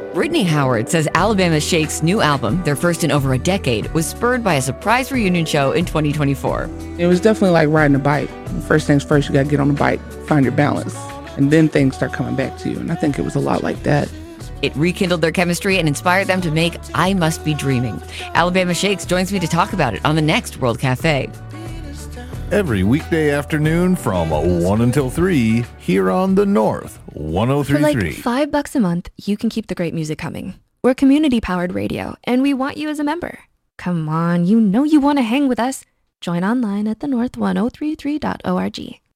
Brittany Howard says Alabama Shake's new album, their first in over a decade, was spurred by a surprise reunion show in 2024. It was definitely like riding a bike. First things first, you got to get on the bike, find your balance, and then things start coming back to you. And I think it was a lot like that. It rekindled their chemistry and inspired them to make I Must Be Dreaming. Alabama Shakes joins me to talk about it on the next World Cafe. Every weekday afternoon from 1 until 3 here on The North 103.3. For like $5 a month, you can keep the great music coming. We're community-powered radio, and we want you as a member. Come on, you know you want to hang with us. Join online at thenorth1033.org.